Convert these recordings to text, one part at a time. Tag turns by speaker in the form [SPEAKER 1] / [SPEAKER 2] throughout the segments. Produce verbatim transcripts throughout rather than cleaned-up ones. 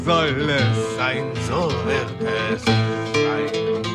[SPEAKER 1] Soll es sein, so wird es sein.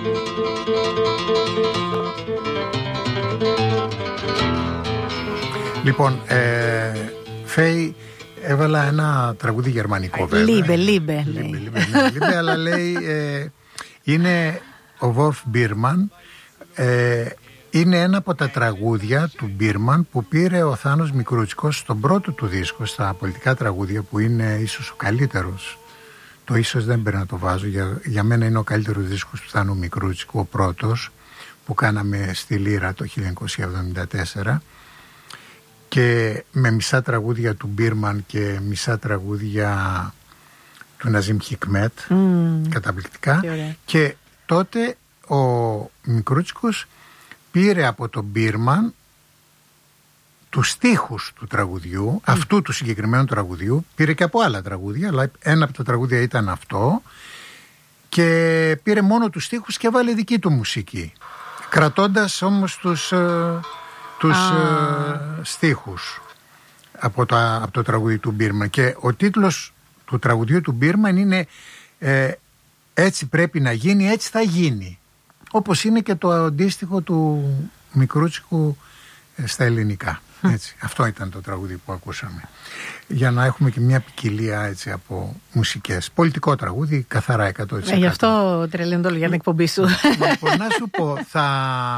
[SPEAKER 2] Λοιπόν, ε, Φέη, έβαλα ένα τραγούδι γερμανικό βέβαια.
[SPEAKER 3] Λίμπε, λίμπε.
[SPEAKER 2] Λίμπε, λίμπε, ναι, λίμπε, αλλά λέει, ε, είναι ο Βολφ Μπίρμαν, ε, είναι ένα από τα τραγούδια του Μπίρμαν που πήρε ο Θάνος Μικρούτσικος στον πρώτο του δίσκο, στα πολιτικά τραγούδια, που είναι ίσως ο καλύτερος. Το ίσως δεν πρέπει να το βάζω, για, για μένα είναι ο καλύτερος δίσκος του Θάνου Μικρούτσικου, ο πρώτος που κάναμε στη Λύρα το χίλια εννιακόσια εβδομήντα τέσσερα, και με μισά τραγούδια του Μπίρμαν και μισά τραγούδια του Ναζίμ Χικμέτ, mm. καταπληκτικά. Και τότε ο Μικρούτσικος πήρε από τον Μπίρμαν τους στίχους του τραγουδιού, mm. αυτού του συγκεκριμένου τραγουδιού, πήρε και από άλλα τραγούδια, αλλά ένα από τα τραγούδια ήταν αυτό, και πήρε μόνο τους στίχους και βάλε δική του μουσική, κρατώντας όμως τους... τους ah. ε, στίχους από, τα, από το τραγούδι του Μπίρμαν. Και ο τίτλος του τραγουδιού του Μπίρμαν είναι ε, «Έτσι πρέπει να γίνει, έτσι θα γίνει». Όπως είναι και το αντίστοιχο του Μικρούτσικου ε, στα ελληνικά. Έτσι. Αυτό ήταν το τραγούδι που ακούσαμε. Για να έχουμε και μια ποικιλία, έτσι, από μουσικές. Πολιτικό τραγούδι, καθαρά εκατό τοις εκατό.
[SPEAKER 3] Ε, γι' αυτό τρελαίνω όλο για την εκπομπή σου.
[SPEAKER 2] Λοιπόν, να σου πω, θα...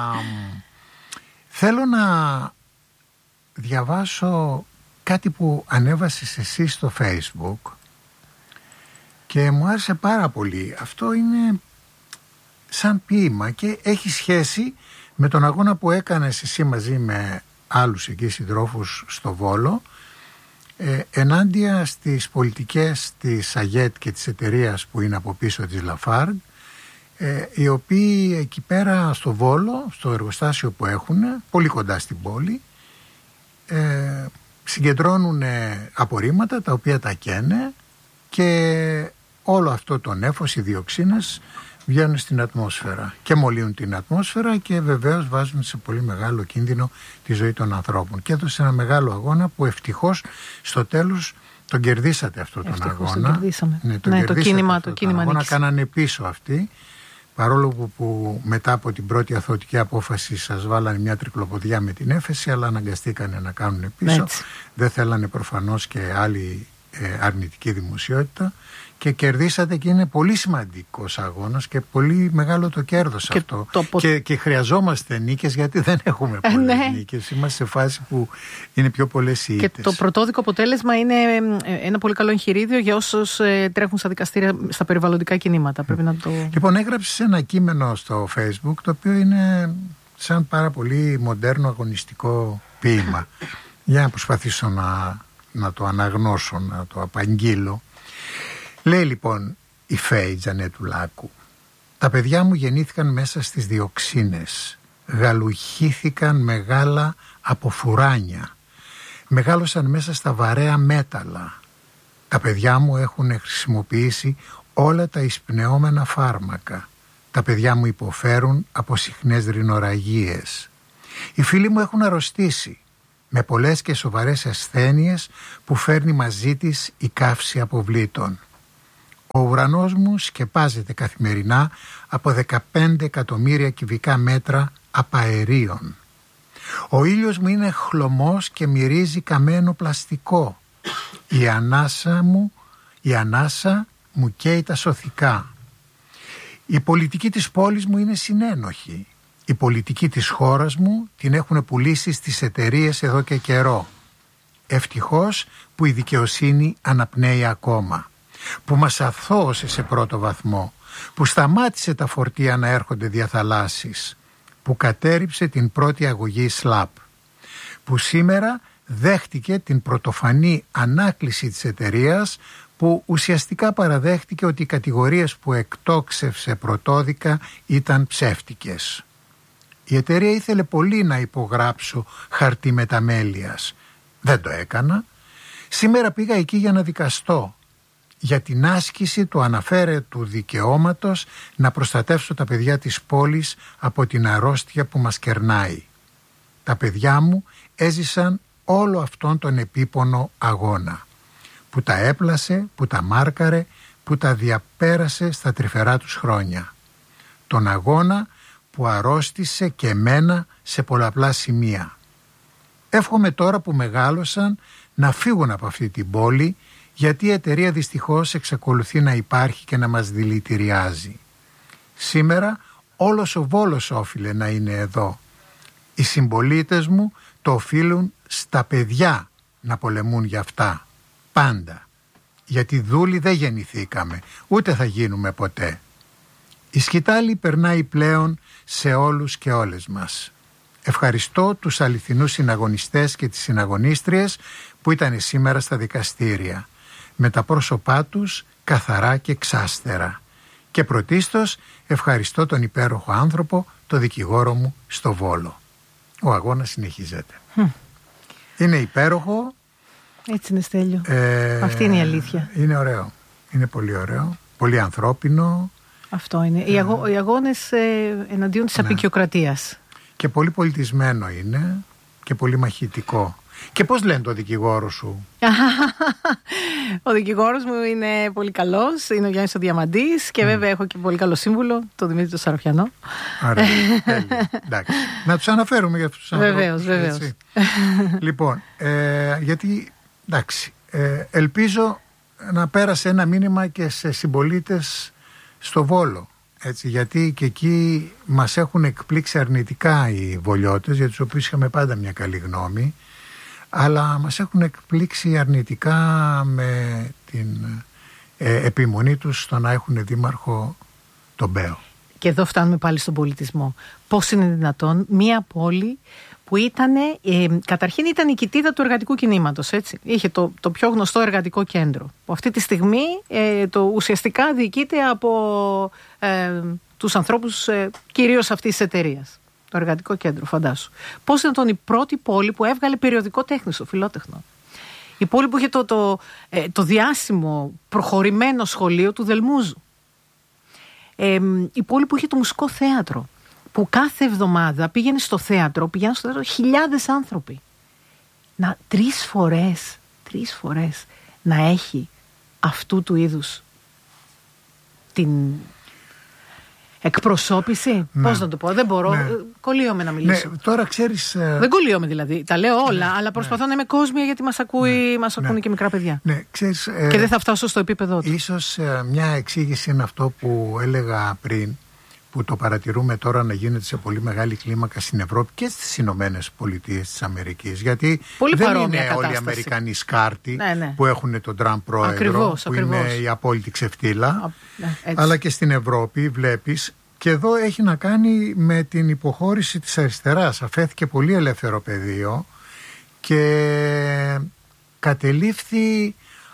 [SPEAKER 2] Θέλω να διαβάσω κάτι που ανέβασες εσύ στο Facebook και μου άρεσε πάρα πολύ. Αυτό είναι σαν ποίημα και έχει σχέση με τον αγώνα που έκανες εσύ μαζί με άλλους εκεί συντρόφους στο Βόλο, ε, ενάντια στις πολιτικές της ΑΓΕΤ και της εταιρείας που είναι από πίσω της Λαφάργκ, Ε, οι οποίοι εκεί πέρα στο Βόλο, στο εργοστάσιο που έχουν, πολύ κοντά στην πόλη, ε, συγκεντρώνουν απορρίμματα τα οποία τα καίνε, και όλο αυτό το νέφος, οι διοξίνες βγαίνουν στην ατμόσφαιρα και μολύνουν την ατμόσφαιρα, και βεβαίως βάζουν σε πολύ μεγάλο κίνδυνο τη ζωή των ανθρώπων. Και έδωσε ένα μεγάλο αγώνα που ευτυχώς στο τέλος τον κερδίσατε αυτό τον
[SPEAKER 3] ευτυχώς
[SPEAKER 2] αγώνα.
[SPEAKER 3] Τον κερδίσαμε.
[SPEAKER 2] Ναι, τον
[SPEAKER 3] ναι,
[SPEAKER 2] κερδίσατε
[SPEAKER 3] το κίνημα,
[SPEAKER 2] αυτό
[SPEAKER 3] το κίνημα
[SPEAKER 2] αγώνα,
[SPEAKER 3] νίκης.
[SPEAKER 2] κάνανε πίσω αυτοί. Παρόλο που, που μετά από την πρώτη αθωωτική απόφαση σας βάλανε μια τρικλοποδιά με την έφεση, αλλά αναγκαστήκανε να κάνουν πίσω. Έτσι. Δεν θέλανε προφανώς και άλλη ε, αρνητική δημοσιότητα, και κερδίσατε, και είναι πολύ σημαντικός αγώνας και πολύ μεγάλο το κέρδος και αυτό. Το... Και, και χρειαζόμαστε νίκες, γιατί δεν έχουμε πολλές ναι. νίκες. Είμαστε σε φάση που είναι πιο πολλές οι ήττες. Και
[SPEAKER 3] το πρωτόδικο αποτέλεσμα είναι ένα πολύ καλό εγχειρίδιο για όσους ε, τρέχουν στα δικαστήρια στα περιβαλλοντικά κινήματα. Mm. Πρέπει να το...
[SPEAKER 2] Λοιπόν, έγραψες ένα κείμενο στο Facebook, το οποίο είναι σαν πάρα πολύ μοντέρνο αγωνιστικό ποίημα. Για να προσπαθήσω να, να το αναγνώσω, να το απαγγείλω. Λέει λοιπόν η Φέη Τζανέτου-Λάκου: «Τα παιδιά μου γεννήθηκαν μέσα στις διοξίνες, γαλουχήθηκαν μεγάλα από φουράνια, μεγάλωσαν μέσα στα βαρέα μέταλλα. Τα παιδιά μου έχουν χρησιμοποιήσει όλα τα εισπνεώμενα φάρμακα. Τα παιδιά μου υποφέρουν από συχνές ρινοραγίες. Οι φίλοι μου έχουν αρρωστήσει με πολλές και σοβαρές ασθένειες που φέρνει μαζί της η καύση αποβλήτων. Ο ουρανός μου σκεπάζεται καθημερινά από δεκαπέντε εκατομμύρια κυβικά μέτρα απαερίων. Ο ήλιος μου είναι χλωμός και μυρίζει καμένο πλαστικό. Η ανάσα μου, η ανάσα μου καίει τα σωθικά. Η πολιτική της πόλης μου είναι συνένοχη. Η πολιτική της χώρας μου την έχουν πουλήσει στις εταιρείες εδώ και καιρό. Ευτυχώς που η δικαιοσύνη αναπνέει ακόμα, που μας αθώωσε σε πρώτο βαθμό, που σταμάτησε τα φορτία να έρχονται διαθαλάσσης, που κατέρριψε την πρώτη αγωγή ΣΛΑΠ, που σήμερα δέχτηκε την πρωτοφανή ανάκληση της εταιρείας, που ουσιαστικά παραδέχτηκε ότι οι κατηγορίες που εκτόξευσε πρωτόδικα ήταν ψεύτικες. Η εταιρεία ήθελε πολύ να υπογράψω χαρτί μεταμέλειας. Δεν το έκανα. Σήμερα πήγα εκεί για να δικαστώ για την άσκηση του αναφέρετου δικαιώματος να προστατεύσω τα παιδιά της πόλης από την αρρώστια που μας κερνάει. Τα παιδιά μου έζησαν όλο αυτόν τον επίπονο αγώνα, που τα έπλασε, που τα μάρκαρε, που τα διαπέρασε στα τρυφερά τους χρόνια. Τον αγώνα που αρρώστησε και εμένα σε πολλαπλά σημεία. Εύχομαι τώρα που μεγάλωσαν να φύγουν από αυτή την πόλη, γιατί η εταιρεία δυστυχώς εξακολουθεί να υπάρχει και να μας δηλητηριάζει. Σήμερα όλος ο Βόλος όφιλε να είναι εδώ. Οι συμπολίτες μου το οφείλουν στα παιδιά να πολεμούν για αυτά. Πάντα. Γιατί δούλοι δεν γεννηθήκαμε, ούτε θα γίνουμε ποτέ. Η σκητάλη περνάει πλέον σε όλους και όλες μας. Ευχαριστώ τους αληθινούς συναγωνιστές και τις συναγωνίστριες που ήταν σήμερα στα δικαστήρια, με τα πρόσωπά τους καθαρά και ξάστερα. Και πρωτίστως ευχαριστώ τον υπέροχο άνθρωπο, το δικηγόρο μου στο Βόλο. Ο αγώνας συνεχίζεται. Hm. Είναι υπέροχο.
[SPEAKER 3] Έτσι είναι, Στέλιο. Ε, Αυτή είναι η αλήθεια.
[SPEAKER 2] Είναι ωραίο. Είναι πολύ ωραίο. Πολύ ανθρώπινο.
[SPEAKER 3] Αυτό είναι. Ε, οι, αγώ, οι αγώνες ε, εναντίον της ναι. απεικιοκρατίας.
[SPEAKER 2] Και πολύ πολιτισμένο είναι και πολύ μαχητικό. Και πώς λένε το δικηγόρο σου?
[SPEAKER 3] Ο δικηγόρος μου είναι πολύ καλός, είναι ο Γιάννης ο Διαμαντής και mm. βέβαια έχω και πολύ καλό σύμβουλο, τον Δημήτρη τον Σαροφιανό.
[SPEAKER 2] Άρα, εντάξει. Να τους αναφέρουμε για αυτούς τους ανθρώπους.
[SPEAKER 3] Βεβαίως, βεβαίως.
[SPEAKER 2] Λοιπόν, ε, γιατί, εντάξει, ε, ελπίζω να πέρασε ένα μήνυμα και σε συμπολίτες στο Βόλο. Έτσι, γιατί και εκεί μας έχουν εκπλήξει αρνητικά οι βολιώτες, για τους οποίους είχαμε πάντα μια καλή γνώμη, αλλά μας έχουν εκπλήξει αρνητικά με την ε, επιμονή τους στο να έχουν δήμαρχο τον Μπέο.
[SPEAKER 3] Και εδώ φτάνουμε πάλι στον πολιτισμό. Πώς είναι δυνατόν μια πόλη που ήταν, ε, καταρχήν ήταν η κοιτίδα του εργατικού κινήματος, έτσι. Είχε το, το πιο γνωστό εργατικό κέντρο, που αυτή τη στιγμή ε, το ουσιαστικά διοικείται από ε, τους ανθρώπους ε, κυρίως αυτής της εταιρείας. Το εργατικό κέντρο, φαντάσου. Πώς ήταν η πρώτη πόλη που έβγαλε περιοδικό τέχνησο, φιλότεχνο. Η πόλη που είχε το, το, ε, το διάσημο προχωρημένο σχολείο του Δελμούζου. Ε, η πόλη που είχε το μουσικό θέατρο, που κάθε εβδομάδα πήγαινε στο θέατρο, πήγαιναν στο θέατρο χιλιάδες άνθρωποι. Να τρεις φορές, τρεις φορές να έχει αυτού του είδους την εκπροσώπηση. Ναι. Πώς να το πω, δεν μπορώ, ναι. κολλείομαι να μιλήσω.
[SPEAKER 2] Ναι, τώρα ξέρεις...
[SPEAKER 3] Δεν κολλείομαι δηλαδή, τα λέω όλα, ναι, αλλά προσπαθώ ναι. να είμαι κόσμια γιατί μας, ακούει, ναι. μας ακούνε ναι. και μικρά παιδιά.
[SPEAKER 2] Ναι, ξέρεις, ε,
[SPEAKER 3] και δεν θα φτάσω στο επίπεδο του.
[SPEAKER 2] Ίσως ε, μια εξήγηση είναι αυτό που έλεγα πριν, που το παρατηρούμε τώρα να γίνεται σε πολύ μεγάλη κλίμακα στην Ευρώπη και στις Ηνωμένες Πολιτείες της Αμερικής. Γιατί
[SPEAKER 3] πολύ
[SPEAKER 2] δεν είναι
[SPEAKER 3] κατάσταση.
[SPEAKER 2] όλοι οι Αμερικανοί σκάρτοι ναι, ναι. που έχουν τον Τραμπ πρόεδρο,
[SPEAKER 3] ακριβώς,
[SPEAKER 2] που
[SPEAKER 3] ακριβώς.
[SPEAKER 2] είναι η απόλυτη ξεφτύλα. Α,
[SPEAKER 3] ναι,
[SPEAKER 2] αλλά και στην Ευρώπη βλέπεις, και εδώ έχει να κάνει με την υποχώρηση της αριστεράς. Αφέθηκε πολύ ελεύθερο πεδίο και κατελήφθη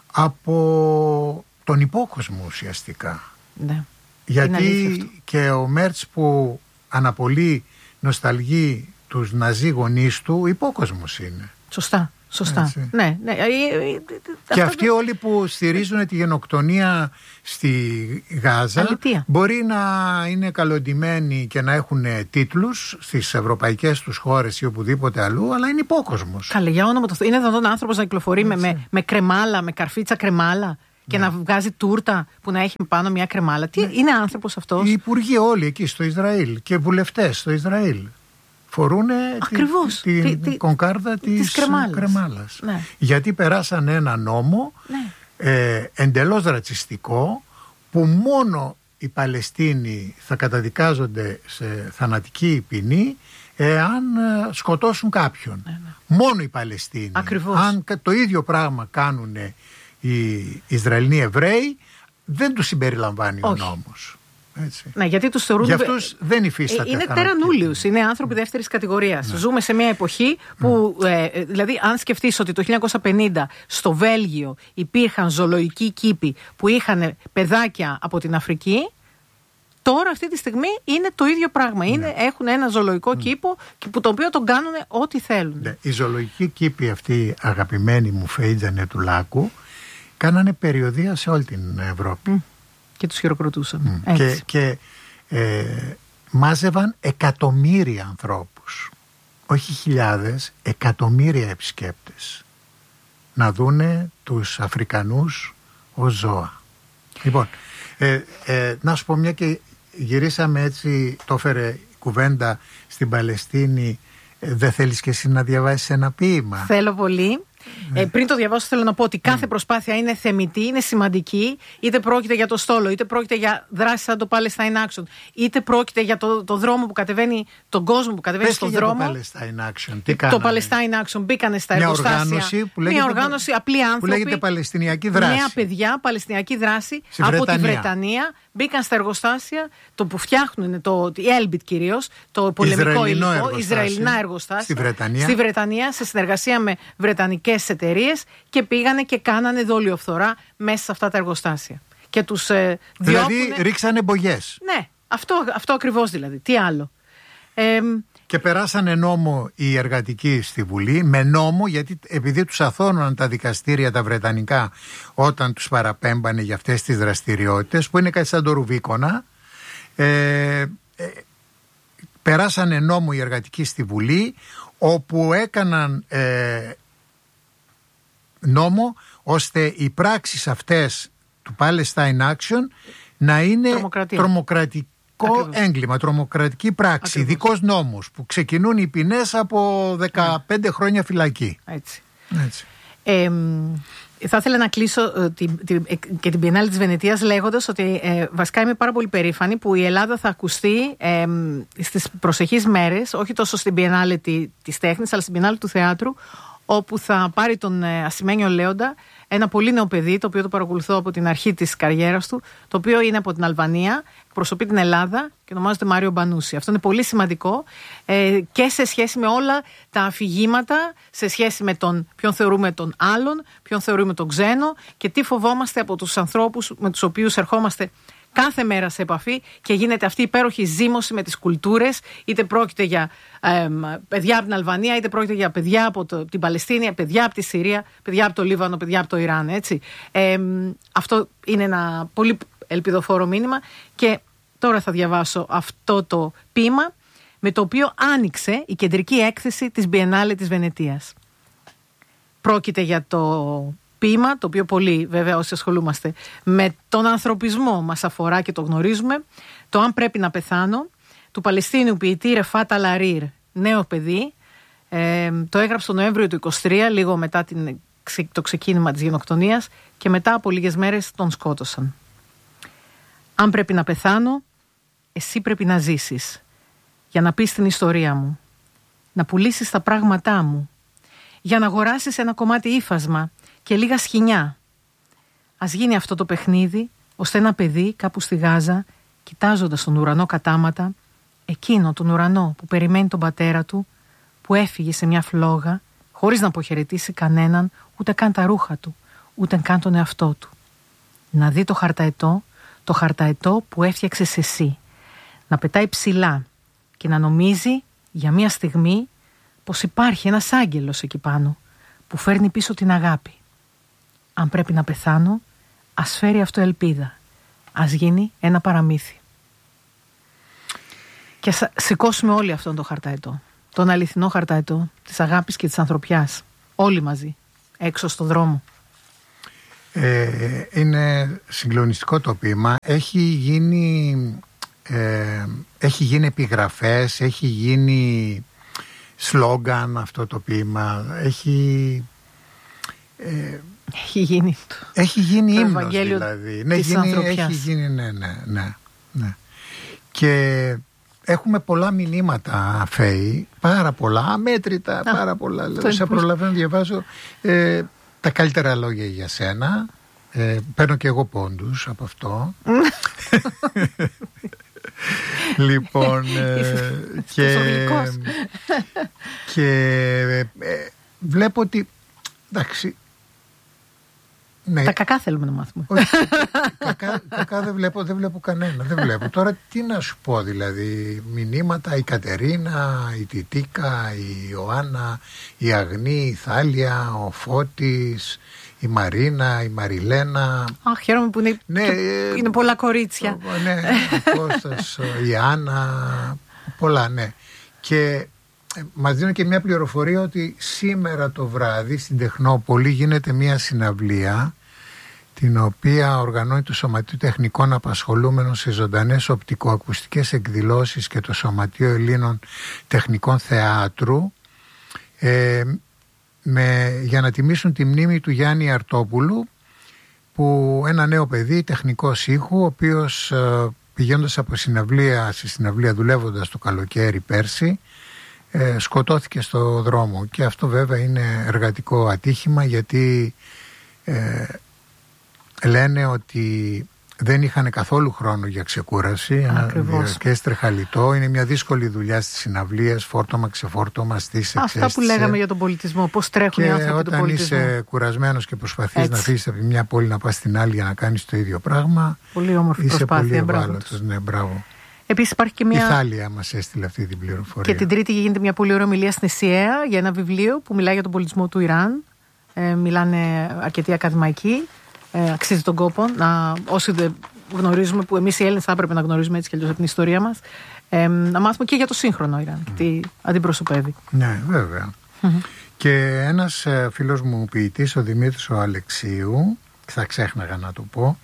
[SPEAKER 2] από τον υπόκοσμο ουσιαστικά.
[SPEAKER 3] Ναι.
[SPEAKER 2] Γιατί και ο Μέρτς που αναπολύει, νοσταλγεί τους ναζί γονείς του, υπόκοσμος είναι.
[SPEAKER 3] Σωστά, σωστά. Ναι, ναι.
[SPEAKER 2] Και αυτοί όλοι που στηρίζουν τη γενοκτονία στη Γάζα
[SPEAKER 3] αλήθεια.
[SPEAKER 2] Μπορεί να είναι καλοντημένοι και να έχουν τίτλους στις ευρωπαϊκές τους χώρες ή οπουδήποτε αλλού, αλλά είναι υπόκοσμος.
[SPEAKER 3] Καλέ, για όνομα του Θεού. Είναι δυνατόν άνθρωπος να κυκλοφορεί με, με, με κρεμάλα, με καρφίτσα κρεμάλα και ναι. να βγάζει τούρτα που να έχει πάνω μια κρεμάλα? Τι ναι. είναι άνθρωπος αυτός?
[SPEAKER 2] Οι υπουργοί όλοι εκεί στο Ισραήλ και βουλευτές στο Ισραήλ φορούν
[SPEAKER 3] ακριβώς
[SPEAKER 2] την
[SPEAKER 3] τη,
[SPEAKER 2] τη,
[SPEAKER 3] τη,
[SPEAKER 2] κονκάρδα της, της κρεμάλας, κρεμάλας. Ναι. Γιατί περάσαν ένα νόμο ναι. ε, εντελώς ρατσιστικό, που μόνο οι Παλαιστίνοι θα καταδικάζονται σε θανατική ποινή εάν σκοτώσουν κάποιον. Ναι, ναι. Μόνο οι Παλαιστίνοι.
[SPEAKER 3] Ακριβώς.
[SPEAKER 2] Αν το ίδιο πράγμα κάνουν οι Ισραηλοί Εβραίοι, δεν τους συμπεριλαμβάνει όχι. ο νόμος. Έτσι.
[SPEAKER 3] Ναι, γιατί τους θεωρούν.
[SPEAKER 2] Για αυτούς δεν υφίσταται.
[SPEAKER 3] Είναι τερανούλιους, είναι άνθρωποι δεύτερης κατηγορίας. Ναι. Ζούμε σε μια εποχή που, ναι. ε, δηλαδή, αν σκεφτείς ότι το χίλια εννιακόσια πενήντα στο Βέλγιο υπήρχαν ζωολογικοί κήποι που είχαν παιδάκια από την Αφρική, τώρα αυτή τη στιγμή είναι το ίδιο πράγμα. Είναι, ναι. Έχουν ένα ζωολογικό mm. κήπο που το οποίο τον κάνουν ό,τι θέλουν.
[SPEAKER 2] Ναι. Οι ζωολογικοί κήποι αυτοί, αγαπημένοι μου Φέιτζανε του Λάκου, κάνανε περιοδεία σε όλη την Ευρώπη. Mm.
[SPEAKER 3] Και τους χειροκροτούσαν.
[SPEAKER 2] Mm. Και, και ε, μάζευαν εκατομμύρια ανθρώπους. Όχι χιλιάδες, εκατομμύρια επισκέπτες. Να δούνε τους Αφρικανούς ως ζώα. Λοιπόν, ε, ε, να σου πω, μια και γυρίσαμε έτσι, το έφερε κουβέντα στην Παλαιστίνη, ε, δεν θέλεις και εσύ να διαβάσεις ένα ποίημα?
[SPEAKER 3] Θέλω πολύ. Ναι. Ε, πριν το διαβάσω, θέλω να πω ότι κάθε mm. προσπάθεια είναι θεμιτή, είναι σημαντική. Είτε πρόκειται για το στόλο, είτε πρόκειται για δράση σαν το Palestine Action, είτε πρόκειται για το, το δρόμο που κατεβαίνει, τον κόσμο που κατεβαίνει στον δρόμο.
[SPEAKER 2] Το Palestine Action, τι
[SPEAKER 3] το Palestine Action μπήκανε στα
[SPEAKER 2] μια
[SPEAKER 3] εργοστάσια.
[SPEAKER 2] Οργάνωση που λέγεται,
[SPEAKER 3] μια οργάνωση, απλοί άνθρωποι.
[SPEAKER 2] Που λέγεται Παλαιστινιακή δράση.
[SPEAKER 3] Νέα παιδιά, Παλαιστινιακή δράση
[SPEAKER 2] Στη
[SPEAKER 3] από
[SPEAKER 2] Βρετανία.
[SPEAKER 3] τη Βρετανία. Μπήκαν στα εργοστάσια, το που φτιάχνουν, το Elbit κυρίως, το πολεμικό υλικό, Ισραηλινά εργοστάσια.
[SPEAKER 2] Στη Βρετανία.
[SPEAKER 3] Στη Βρετανία, σε συνεργασία με βρετανικές εταιρείες, και πήγανε και κάνανε δόλιο φθορά μέσα σε αυτά τα εργοστάσια. Και τους ε,
[SPEAKER 2] δηλαδή
[SPEAKER 3] διώκουνε...
[SPEAKER 2] ρίξανε μπογιές.
[SPEAKER 3] Ναι, αυτό, αυτό ακριβώς δηλαδή. Τι άλλο. Ε,
[SPEAKER 2] και περάσανε νόμο οι εργατικοί στη Βουλή, με νόμο, γιατί επειδή τους αθώνωναν τα δικαστήρια τα βρετανικά όταν τους παραπέμπανε για αυτές τις δραστηριότητες, που είναι κάτι σαν το Ρουβίκονα, ε, ε, περάσανε νόμο οι εργατικοί στη Βουλή, όπου έκαναν ε, νόμο ώστε οι πράξεις αυτές του Palestine Action να είναι
[SPEAKER 3] Τρομοκρατία.
[SPEAKER 2] τρομοκρατικό Ακριβώς. έγκλημα, τρομοκρατική πράξη, ειδικός νόμος, που ξεκινούν οι ποινές από δεκαπέντε yeah. χρόνια φυλακή.
[SPEAKER 3] Έτσι.
[SPEAKER 2] Έτσι.
[SPEAKER 3] Ε, θα ήθελα να κλείσω ε, την, την, ε, και την Biennale της Βενετίας λέγοντας ότι ε, βασικά είμαι πάρα πολύ περήφανη που η Ελλάδα θα ακουστεί ε, στις προσεχείς μέρες, όχι τόσο στην Biennale τη, της τέχνης, αλλά στην Biennale του θεάτρου, όπου θα πάρει τον ε, Ασημένιο Λέοντα, ένα πολύ νέο παιδί, το οποίο το παρακολουθώ από την αρχή της καριέρας του, το οποίο είναι από την Αλβανία, εκπροσωπεί την Ελλάδα και ονομάζεται Μάριο Μπανούση. Αυτό είναι πολύ σημαντικό ε, και σε σχέση με όλα τα αφηγήματα, σε σχέση με τον ποιον θεωρούμε τον άλλον, ποιον θεωρούμε τον ξένο και τι φοβόμαστε από τους ανθρώπους με τους οποίους ερχόμαστε κάθε μέρα σε επαφή και γίνεται αυτή η υπέροχη ζήμωση με τις κουλτούρες, είτε πρόκειται για ε, παιδιά από την Αλβανία, είτε πρόκειται για παιδιά από το, την Παλαιστίνη, παιδιά από τη Συρία, παιδιά από το Λίβανο, παιδιά από το Ιράν, έτσι. Ε, αυτό είναι ένα πολύ ελπιδοφόρο μήνυμα και τώρα θα διαβάσω αυτό το ποίημα με το οποίο άνοιξε η κεντρική έκθεση της Biennale της Βενετίας. Πρόκειται για το ποίημα, το οποίο πολύ βέβαια όσοι ασχολούμαστε με τον ανθρωπισμό μας αφορά και το γνωρίζουμε, το «Αν πρέπει να πεθάνω», του Παλαιστίνιου ποιητή Ρεφάτ Αλαρίρ, νέο παιδί, ε, το έγραψε τον Νοέμβριο του είκοσι τρία, λίγο μετά την, το ξεκίνημα της γενοκτονίας και μετά από λίγες μέρες τον σκότωσαν. «Αν πρέπει να πεθάνω, εσύ πρέπει να ζήσεις, για να πεις την ιστορία μου, να πουλήσεις τα πράγματά μου, για να αγοράσεις ένα κομμάτι ύφασμα και λίγα σχοινιά. Ας γίνει αυτό το παιχνίδι, ώστε ένα παιδί κάπου στη Γάζα, κοιτάζοντας τον ουρανό κατάματα, εκείνο τον ουρανό που περιμένει τον πατέρα του, που έφυγε σε μια φλόγα, χωρίς να αποχαιρετήσει κανέναν, ούτε καν τα ρούχα του, ούτε καν τον εαυτό του. Να δει το χαρταετό, το χαρταετό που έφτιαξες εσύ, να πετάει ψηλά και να νομίζει για μια στιγμή πως υπάρχει ένας άγγελος εκεί πάνω, που φέρνει πίσω την αγάπη. Αν πρέπει να πεθάνω, ας φέρει αυτό ελπίδα. Ας γίνει ένα παραμύθι. Και ας σηκώσουμε όλοι αυτόν τον χαρταετό. Τον αληθινό χαρταετό της αγάπης και της ανθρωπιάς. Όλοι μαζί, έξω στο δρόμο.
[SPEAKER 2] Ε, είναι συγκλονιστικό το ποίημα. Έχει γίνει, ε, έχει γίνει επιγραφές, έχει γίνει σλόγγαν αυτό το ποίημα. Έχει... Ε,
[SPEAKER 3] Έχει γίνει το,
[SPEAKER 2] έχει γίνει
[SPEAKER 3] το
[SPEAKER 2] ύμνος
[SPEAKER 3] Ευαγγέλιο
[SPEAKER 2] δηλαδή. Ναι,
[SPEAKER 3] της
[SPEAKER 2] γίνει,
[SPEAKER 3] ανθρωπιάς.
[SPEAKER 2] έχει γίνει, ναι, ναι, ναι, ναι. Και έχουμε πολλά μηνύματα, Φαίη, πάρα πολλά, αμέτρητα, Α, πάρα πολλά. Δηλαδή, σε προλαβαίνω να διαβάζω ε, τα καλύτερα λόγια για σένα. Ε, παίρνω και εγώ πόντους από αυτό. Λοιπόν, ε, και, και ε, βλέπω ότι, εντάξει, ναι.
[SPEAKER 3] Τα κακά θέλουμε να μάθουμε.
[SPEAKER 2] Όχι, κακά, κακά δεν βλέπω, δεν βλέπω κανένα. Δεν βλέπω. Τώρα τι να σου πω, δηλαδή, μηνύματα, η Κατερίνα, η Τιτίκα, η Ιωάννα, η Αγνή, η Θάλια, ο Φώτης, η Μαρίνα, η Μαριλένα.
[SPEAKER 3] Αχ, χαίρομαι που είναι,
[SPEAKER 2] ναι,
[SPEAKER 3] είναι πολλά κορίτσια.
[SPEAKER 2] Ναι, ο Κώστας, η Άννα, πολλά, ναι. Και μας δίνουν και μια πληροφορία ότι σήμερα το βράδυ στην Τεχνόπολη γίνεται μια συναυλία την οποία οργανώνει το Σωματείο Τεχνικών Απασχολούμενων σε ζωντανές οπτικοακουστικές εκδηλώσεις και το Σωματείο Ελλήνων Τεχνικών Θεάτρου, ε, με, για να τιμήσουν τη μνήμη του Γιάννη Αρτόπουλου, που ένα νέο παιδί τεχνικός ήχου, ο οποίος ε, πηγαίνοντας από συναυλία σε συναυλία, δουλεύοντας το καλοκαίρι πέρσι, ε, σκοτώθηκε στο δρόμο. Και αυτό βέβαια είναι εργατικό ατύχημα, γιατί ε, λένε ότι δεν είχαν καθόλου χρόνο για ξεκούραση.
[SPEAKER 3] Ακριβώς.
[SPEAKER 2] Και στρεχαλιτό. Είναι μια δύσκολη δουλειά στις συναυλίες, φόρτωμα, ξεφόρτωμα, στήσεις,
[SPEAKER 3] αυτά που λέγαμε για τον πολιτισμό, πώς τρέχουν οι άνθρωποι του πολιτισμού.
[SPEAKER 2] Και όταν είσαι κουρασμένος και προσπαθείς να φύγεις από μια πόλη να πας στην άλλη για να κάνεις το ίδιο πράγμα,
[SPEAKER 3] πολύ όμορφη
[SPEAKER 2] είσαι
[SPEAKER 3] προσπάθεια,
[SPEAKER 2] πολύ
[SPEAKER 3] μπράβο
[SPEAKER 2] ευάλωτος. Ναι, μπράβο.
[SPEAKER 3] Επίσης υπάρχει και μια...
[SPEAKER 2] Η Θάλια μας έστειλε αυτή την πληροφορία.
[SPEAKER 3] Και την Τρίτη γίνεται μια πολύ ωραία ομιλία στην ΕΣΥΑ για ένα βιβλίο που μιλάει για τον πολιτισμό του Ιράν. Ε, μιλάνε αρκετοί ακαδημαϊκοί. Ε, αξίζει τον κόπο να, όσοι δεν γνωρίζουμε, που εμείς οι Έλληνες θα έπρεπε να γνωρίζουμε έτσι κι αλλιώς από την ιστορία μας, ε, να μάθουμε και για το σύγχρονο Ιράν mm. και τι αντιπροσωπεύει.
[SPEAKER 2] Ναι, βέβαια. Mm-hmm. Και ένας ε, φίλος μου ποιητής, ο Δημήτρης ο Αλεξίου, θα ξέχναγα να το πω,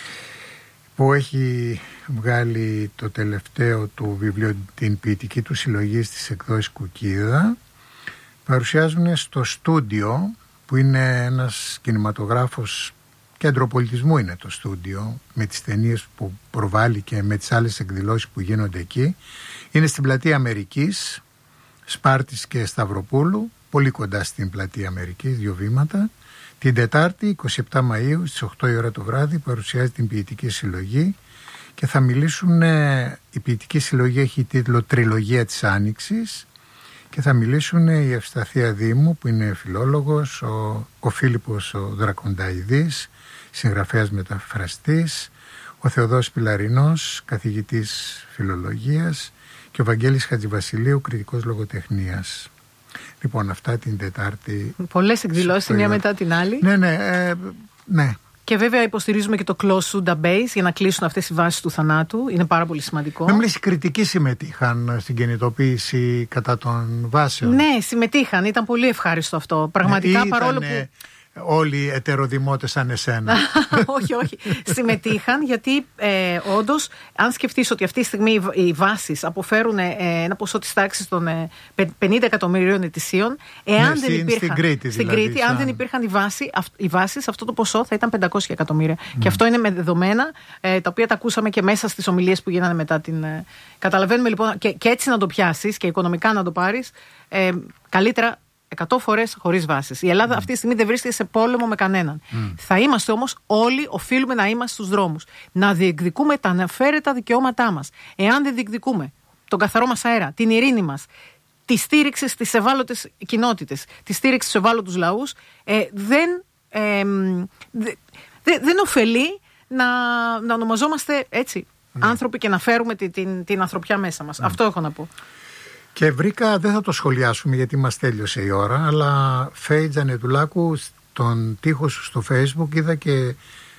[SPEAKER 2] που έχει βγάλει το τελευταίο του βιβλίο, την ποιητική του συλλογή στις εκδόσεις Κουκίδα, παρουσιάζουν στο στούντιο, που είναι ένας κινηματογράφος, κέντρο πολιτισμού είναι το στούντιο, με τις ταινίες που προβάλλει και με τις άλλες εκδηλώσεις που γίνονται εκεί. Είναι στην πλατεία Αμερικής, Σπάρτης και Σταυροπούλου, πολύ κοντά στην πλατεία Αμερικής, δύο βήματα. Την Τετάρτη, εικοστή εβδόμη Μαΐου, στις οκτώ η ώρα το βράδυ, παρουσιάζει την ποιητική συλλογή και θα μιλήσουν, η ποιητική συλλογή έχει τίτλο «Τριλογία της Άνοιξης», και θα μιλήσουν η Ευσταθία Δήμου, που είναι φιλόλογος, ο, ο Φίλιππος ο Δρακονταϊδής, συγγραφέας μεταφραστής, ο Θεοδός Πιλαρινός, καθηγητής φιλολογίας, και ο Βαγγέλης Χατζηβασιλείου, κριτικός λογοτεχνίας. Λοιπόν, αυτά την Τετάρτη.
[SPEAKER 3] Πολλές εκδηλώσεις, μια μετά την άλλη.
[SPEAKER 2] Ναι, ναι, ε, ναι.
[SPEAKER 3] Και βέβαια υποστηρίζουμε και το Closed Database για να κλείσουν αυτές οι βάσεις του θανάτου. Είναι πάρα πολύ σημαντικό.
[SPEAKER 2] Με μιλήσει, οι κριτικοί συμμετείχαν στην κινητοποίηση κατά των βάσεων.
[SPEAKER 3] Ναι, συμμετείχαν. Ήταν πολύ ευχάριστο αυτό. Πραγματικά,
[SPEAKER 2] ναι,
[SPEAKER 3] παρόλο
[SPEAKER 2] ήτανε...
[SPEAKER 3] που.
[SPEAKER 2] Όλοι οι ετεροδημότες σαν εσένα.
[SPEAKER 3] όχι, όχι. Συμμετείχαν γιατί ε, όντως, αν σκεφτείς ότι αυτή τη στιγμή οι βάσεις αποφέρουν ε, ένα ποσό της τάξης των ε, πενήντα εκατομμυρίων ετησίων, εάν
[SPEAKER 2] ναι,
[SPEAKER 3] δεν υπήρχαν.
[SPEAKER 2] Στην Κρήτη,
[SPEAKER 3] στην
[SPEAKER 2] δηλαδή,
[SPEAKER 3] Κρήτη
[SPEAKER 2] σαν...
[SPEAKER 3] αν δεν υπήρχαν οι, βάση, αυ, οι βάσεις, αυτό το ποσό θα ήταν πεντακόσια εκατομμύρια. Mm. Και αυτό είναι με δεδομένα ε, τα οποία τα ακούσαμε και μέσα στις ομιλίες που γίνανε μετά την. Ε, καταλαβαίνουμε λοιπόν, και, και έτσι να το πιάσεις και οικονομικά να το πάρεις, ε, καλύτερα. εκατό φορές χωρίς βάσεις. Η Ελλάδα mm. αυτή τη στιγμή δεν βρίσκεται σε πόλεμο με κανέναν. Mm. Θα είμαστε όμως όλοι, οφείλουμε να είμαστε στους δρόμους. Να διεκδικούμε τα αναφέρετα δικαιώματά μας. Εάν δεν διεκδικούμε τον καθαρό μας αέρα, την ειρήνη μας, τη στήριξη στις ευάλωτες κοινότητες, τη στήριξη στους ευάλωτους λαούς, ε, δεν, ε, δε, δε, δεν ωφελεί να, να ονομαζόμαστε έτσι mm. άνθρωποι και να φέρουμε την, την, την ανθρωπιά μέσα μας. Mm. Αυτό έχω να πω.
[SPEAKER 2] Και βρήκα, δεν θα το σχολιάσουμε γιατί μας τέλειωσε η ώρα, αλλά Φέη Τζανετουλάκου, στον τοίχο σου στο Facebook είδα και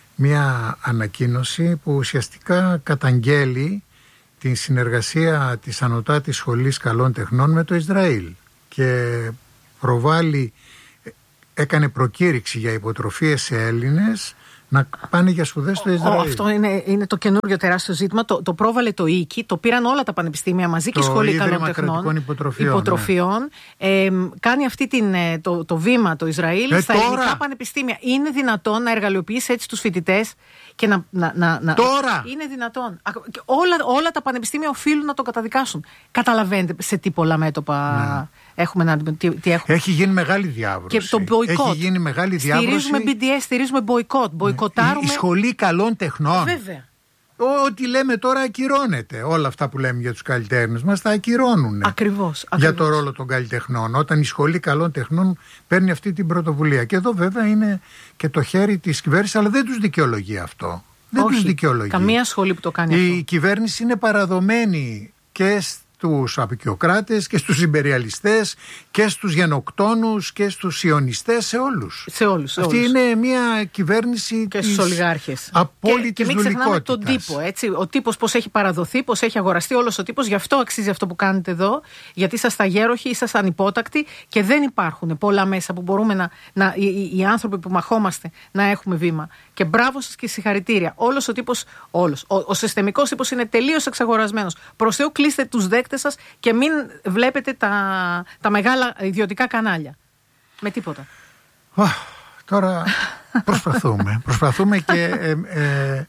[SPEAKER 2] μια ανακοίνωση που ουσιαστικά καταγγέλει την συνεργασία της Ανωτάτης Σχολής Καλών Τεχνών με το Ισραήλ και προβάλλει, έκανε προκήρυξη για υποτροφίες σε Έλληνες να πάνε για σπουδές στο Ισραήλ. Ο,
[SPEAKER 3] αυτό είναι, είναι το καινούριο τεράστιο ζήτημα. Το, το πρόβαλε το ΙΚΙ, το πήραν όλα τα πανεπιστήμια μαζί
[SPEAKER 2] το
[SPEAKER 3] και η Σχολή Καλών Τεχνών.
[SPEAKER 2] Υποτροφιών.
[SPEAKER 3] υποτροφιών ναι. ε, κάνει αυτή την, το, το βήμα το Ισραήλ ε, στα τώρα. ελληνικά πανεπιστήμια. Είναι δυνατόν να εργαλειοποιήσει έτσι τους φοιτητές και να. να, να, να
[SPEAKER 2] τώρα!
[SPEAKER 3] Είναι δυνατόν. Όλα, όλα τα πανεπιστήμια οφείλουν να το καταδικάσουν. Καταλαβαίνετε σε τι πολλά μέτωπα. Ναι. Έχουμε να, τι, τι έχουμε.
[SPEAKER 2] Έχει γίνει μεγάλη διάβρωση.
[SPEAKER 3] Και το μποϊκότ.
[SPEAKER 2] Έχει γίνει μεγάλη διάβρωση.
[SPEAKER 3] Στηρίζουμε μπι ντι ες, στηρίζουμε μποϊκότ. Μποϊκοτάρουμε.
[SPEAKER 2] Η, η Σχολή Καλών Τεχνών.
[SPEAKER 3] Βέβαια.
[SPEAKER 2] Ό,τι λέμε τώρα ακυρώνεται. Όλα αυτά που λέμε για τους καλλιτέχνες μας τα ακυρώνουν.
[SPEAKER 3] Ακριβώς.
[SPEAKER 2] Για το ρόλο των καλλιτεχνών. Όταν η Σχολή Καλών Τεχνών παίρνει αυτή την πρωτοβουλία. Και εδώ βέβαια είναι και το χέρι της κυβέρνησης, αλλά δεν τους δικαιολογεί αυτό. Δεν
[SPEAKER 3] Όχι,
[SPEAKER 2] τους δικαιολογεί.
[SPEAKER 3] Καμία σχολή που το κάνει
[SPEAKER 2] η
[SPEAKER 3] αυτό.
[SPEAKER 2] Η κυβέρνηση είναι παραδομένη και στους απικιοκράτες και στους ιμπεριαλιστές και στους γενοκτόνους και στους σιωνιστές, σε όλους.
[SPEAKER 3] Σε όλους. Σε
[SPEAKER 2] Αυτή
[SPEAKER 3] όλους.
[SPEAKER 2] είναι μια κυβέρνηση
[SPEAKER 3] και
[SPEAKER 2] της
[SPEAKER 3] στους ολιγάρχες.
[SPEAKER 2] απόλυτης
[SPEAKER 3] και, και μην ξεχνάμε τον
[SPEAKER 2] δουλικότητας.
[SPEAKER 3] τύπο. Έτσι. Ο τύπος πώς έχει παραδοθεί, πώς έχει αγοραστεί όλος ο τύπος. Γι' αυτό αξίζει αυτό που κάνετε εδώ, γιατί είσαστε αγέροχοι, είσαστε ανυπότακτοι και δεν υπάρχουν πολλά μέσα που μπορούμε να, να οι, οι, οι άνθρωποι που μαχόμαστε να έχουμε βήμα. Και μπράβο σας και συγχαρητήρια. Όλος ο τύπος, όλος. Ο, ο συστημικός τύπος είναι τελείως εξαγορασμένος. Προς Θεού, κλείστε τους δέκτες σας και μην βλέπετε τα, τα μεγάλα ιδιωτικά κανάλια. Με τίποτα.
[SPEAKER 2] Oh, τώρα προσπαθούμε. προσπαθούμε και ε, ε,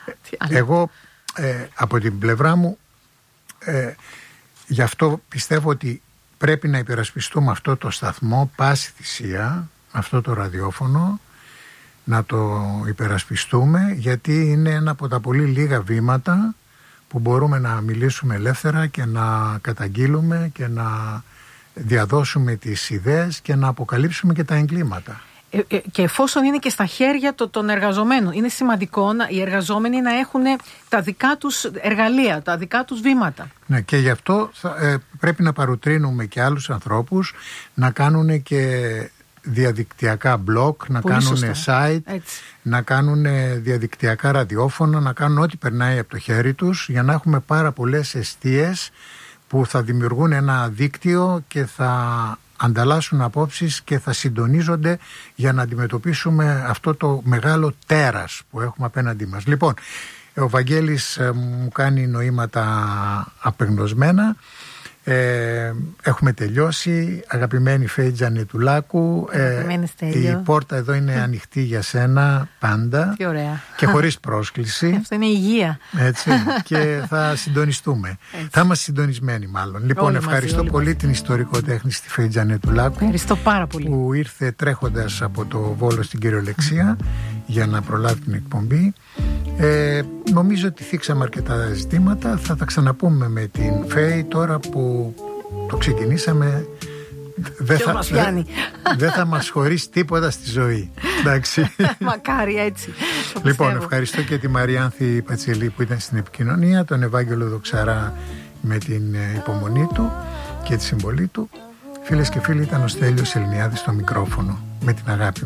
[SPEAKER 2] εγώ ε, από την πλευρά μου ε, γι' αυτό πιστεύω ότι πρέπει να υπερασπιστούμε αυτό το σταθμό πάση θυσία, αυτό το ραδιόφωνο, να το υπερασπιστούμε, γιατί είναι ένα από τα πολύ λίγα βήματα που μπορούμε να μιλήσουμε ελεύθερα και να καταγγείλουμε και να διαδώσουμε τις ιδέες και να αποκαλύψουμε και τα εγκλήματα.
[SPEAKER 3] Ε, ε, και εφόσον είναι και στα χέρια το, των εργαζομένων, είναι σημαντικό να, οι εργαζόμενοι να έχουν τα δικά τους εργαλεία, τα δικά τους βήματα.
[SPEAKER 2] Ναι, και γι' αυτό θα, ε, πρέπει να παροτρύνουμε και άλλους ανθρώπους να κάνουν και διαδικτυακά blog, να
[SPEAKER 3] Πολύ
[SPEAKER 2] κάνουν
[SPEAKER 3] σωστά.
[SPEAKER 2] site,
[SPEAKER 3] Έτσι.
[SPEAKER 2] να κάνουν διαδικτυακά ραδιόφωνα, να κάνουν ό,τι περνάει από το χέρι τους, για να έχουμε πάρα πολλές εστίες που θα δημιουργούν ένα δίκτυο και θα ανταλλάσσουν απόψεις και θα συντονίζονται για να αντιμετωπίσουμε αυτό το μεγάλο τέρας που έχουμε απέναντί μας. Λοιπόν, ο Βαγγέλης ε, μου κάνει νοήματα απεγνωσμένα. Ε, έχουμε τελειώσει. Αγαπημένη Φέη Τζανετουλάκου, ε, η πόρτα εδώ είναι ανοιχτή για σένα πάντα.
[SPEAKER 3] Τι ωραία.
[SPEAKER 2] Και χωρίς πρόσκληση.
[SPEAKER 3] Αυτό είναι υγεία.
[SPEAKER 2] Έτσι, και θα συντονιστούμε. Έτσι. Θα είμαστε συντονισμένοι μάλλον. Λοιπόν, όλοι ευχαριστώ μαζί, πολύ μαζί. Την ιστορικοτέχνη στη Φέη Τζανετουλάκου.
[SPEAKER 3] Ευχαριστώ πάρα πολύ.
[SPEAKER 2] Που ήρθε τρέχοντας από το Βόλο στην κυριολεξία για να προλάβει την εκπομπή. Ε, νομίζω ότι θίξαμε αρκετά ζητήματα. Θα τα ξαναπούμε με την Φέη τώρα που το ξεκινήσαμε. Δεν θα, δε, δε θα μας χωρίσει τίποτα στη ζωή. Εντάξει.
[SPEAKER 3] Μακάρι έτσι.
[SPEAKER 2] Λοιπόν, ευχαριστώ και τη Μαριάνθη Πατσελή που ήταν στην επικοινωνία, τον Ευάγγελο Δοξαρά με την υπομονή του και τη συμβολή του. Φίλες και φίλοι, ήταν ο Στέλιος Ελληνιάδης στο μικρόφωνο. Με την αγάπη.